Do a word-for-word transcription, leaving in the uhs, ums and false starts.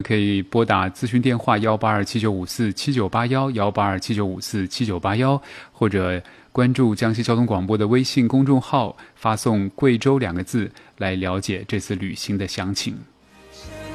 可以拨打咨询电话幺八二七九五四七九八一幺八二七九五四七九八一，或者关注江西交通广播的微信公众号，发送贵州两个字来了解这次旅行的详情。